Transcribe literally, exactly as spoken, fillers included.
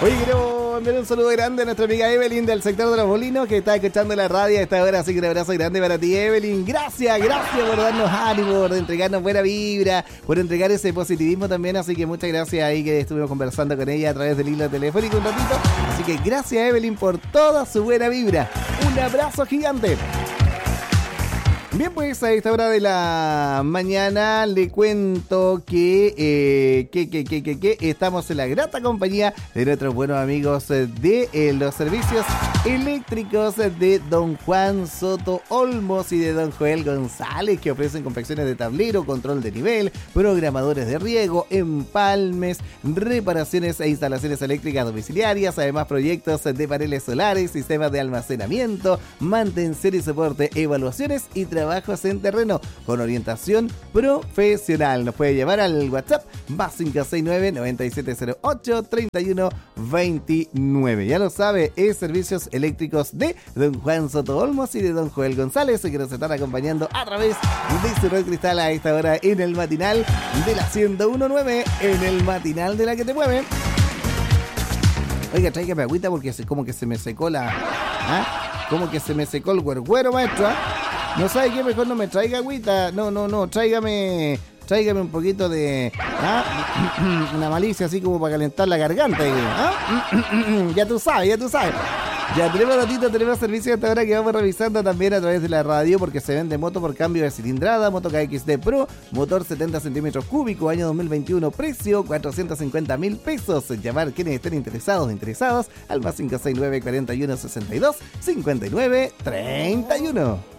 Oye, quiero enviar un saludo grande a nuestra amiga Evelyn del sector de los Molinos, que está escuchando la radio a esta hora, así que un abrazo grande para ti, Evelyn. Gracias, gracias por darnos ánimo, por entregarnos buena vibra, por entregar ese positivismo también, así que muchas gracias ahí que estuvimos conversando con ella a través del hilo telefónico un ratito. Así que gracias, Evelyn, por toda su buena vibra. Un abrazo gigante. Bien, pues a esta hora de la mañana le cuento que, eh, que, que, que, que, que estamos en la grata compañía de nuestros buenos amigos de eh, los servicios eléctricos de don Juan Soto Olmos y de don Joel González, que ofrecen confecciones de tablero, control de nivel, programadores de riego, empalmes, reparaciones e instalaciones eléctricas domiciliarias, además proyectos de paneles solares, sistemas de almacenamiento, mantención y soporte, evaluaciones y trabajos en terreno con orientación profesional. Nos puede llevar al WhatsApp más cinco seis nueve, nueve siete cero ocho, tres uno dos nueve. Ya lo sabe, es servicios eléctricos de don Juan Soto Olmos y de don Joel González, que nos están acompañando a través de su red cristal a esta hora en el matinal de la ciento uno punto nueve, en el matinal de la que te mueve. Oiga, tráigame agüita porque se, como que se me secó la... ¿ah? Como que se me secó el güerguero, maestro. No sabe qué, mejor no me traiga agüita. No, no, no, tráigame... Tráigame un poquito de... ¿ah? Una malicia así como para calentar la garganta. ¿ah? Ya tú sabes, ya tú sabes. Ya tenemos ratito, tenemos servicio hasta ahora que vamos revisando también a través de la radio, porque se vende moto por cambio de cilindrada, moto K X D Pro, motor setenta centímetros cúbicos, año dos mil veintiuno, precio cuatrocientos cincuenta mil pesos. Llamar quienes estén interesados o interesadas al más cinco seis nueve, cuarenta y uno, sesenta y dos, cincuenta y nueve, treinta y uno.